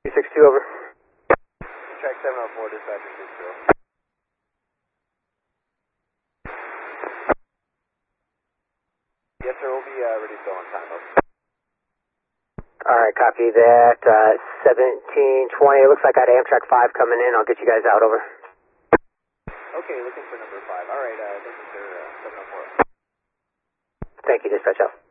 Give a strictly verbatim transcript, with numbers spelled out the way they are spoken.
two six two, over. Track seven oh four, dispatcher six zero. Yes, sir, we'll be uh, ready to go on time, over. Alright, copy that. Uh, seventeen twenty, it looks like I had Amtrak five coming in. I'll get you guys out, over. Okay, looking for number five. Alright, uh, thank you, sir. Uh, seven oh four. Thank you, dispatch out.